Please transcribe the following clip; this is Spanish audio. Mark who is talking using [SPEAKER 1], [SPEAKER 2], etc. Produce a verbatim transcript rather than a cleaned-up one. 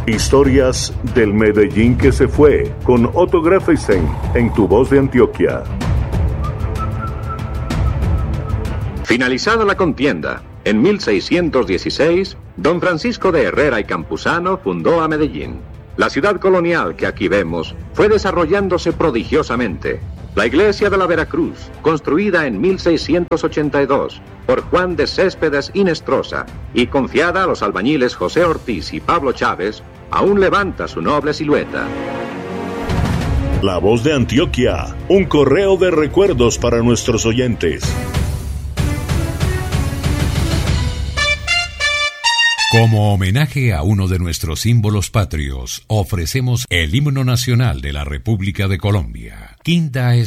[SPEAKER 1] Historias del Medellín que se fue, con Otto Greffeisen en Tu Voz de Antioquia.
[SPEAKER 2] Finalizada la contienda, en mil seiscientos dieciséis, don Francisco de Herrera y Campuzano fundó a Medellín. La ciudad colonial que aquí vemos fue desarrollándose prodigiosamente. La iglesia de la Veracruz, construida en mil seiscientos ochenta y dos por Juan de Céspedes y Nestrosa y confiada a los albañiles José Ortiz y Pablo Chávez, aún levanta su noble silueta.
[SPEAKER 1] La Voz de Antioquia, un correo de recuerdos para nuestros oyentes.
[SPEAKER 3] Como homenaje a uno de nuestros símbolos patrios, ofrecemos el himno nacional de la República de Colombia. Quinta